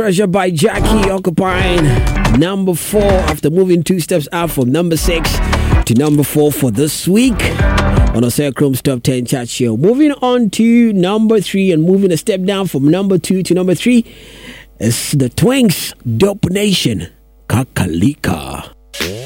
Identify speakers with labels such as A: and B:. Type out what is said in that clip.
A: Pressure by Jackie occupying number 4 after moving 2 steps up from number 6 to number 4 for this week on Osea Chrome's Top 10 Chat Show. Moving on to number 3 and moving a step down from number 2 to number 3 is the Twinks, Dope Nation, Kakalika.